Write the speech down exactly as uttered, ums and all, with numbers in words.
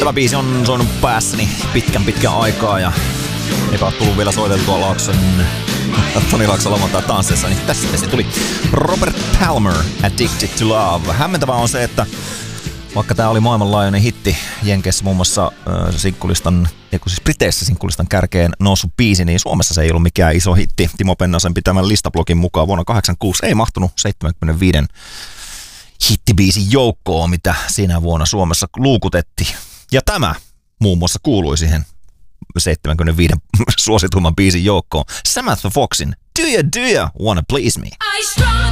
Tämä biisi on soinut päässäni pitkän pitkän aikaa ja eikä ole tullut vielä soiteltua Laakson, Toni Laakson lauantai tansseissa, niin tässä se tuli. Robert Palmer, Addicted to Love. Hämmentävää on se, että vaikka tää oli maailmanlaajuinen hitti Jenkeissä muun muassa äh, sinkkulistan, eiku siis Briteissä sinkkulistan kärkeen noussut biisi, niin Suomessa se ei ollut mikään iso hitti. Timo Pennasen pitämän listablogin mukaan vuonna kahdeksankymmentäkuusi ei mahtunut seitsemänkymmentäviisi hittibiisin joukkoon, mitä siinä vuonna Suomessa luukutettiin. Ja tämä muun muassa kuului siihen seitsemänkymmentäviisi suosituimman biisin joukkoon. Samantha Foxin Do Ya Do Ya Wanna Please Me.